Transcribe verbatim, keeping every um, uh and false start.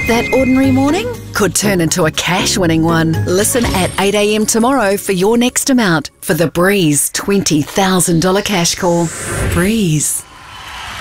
That ordinary morning could turn into a cash-winning one. Listen at eight a m tomorrow for your next amount for the Breeze twenty thousand dollars cash call. Breeze.